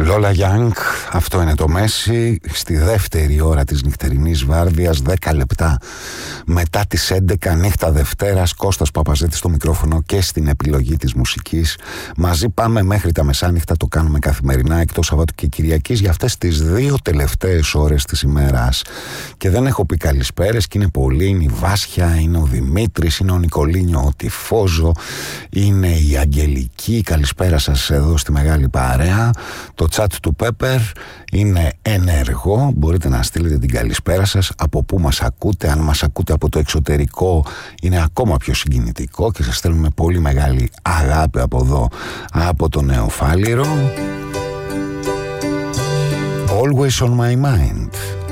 Λόλα Γιάνγκ, αυτό είναι το Μέση. Στη δεύτερη ώρα της νυχτερινής βάρδιας, 10 λεπτά μετά τις 11, νύχτα Δευτέρας, Κώστας Παπαζέτης στο μικρόφωνο και στην επιλογή της μουσικής. Μαζί πάμε μέχρι τα μεσάνυχτα, το κάνουμε καθημερινά εκτός Σαββάτου και Κυριακής για αυτές τις 2 τελευταίες ώρες της ημέρας. Και δεν έχω πει καλησπέρες και είναι πολλοί, είναι η Βάσια, είναι ο Δημήτρης, είναι ο Νικολίνιο, ο Τυφόζο, είναι η Αγγελική. Καλησπέρα σας εδώ στη μεγάλη παρέα. Το chat του Pepper είναι ενεργό, μπορείτε να στείλετε την καλησπέρα σας, από πού μας ακούτε. Αν μας ακούτε από το εξωτερικό είναι ακόμα πιο συγκινητικό και σας στέλνουμε πολύ μεγάλη αγάπη από εδώ, από το Νεοφάλιρο. Always on my mind.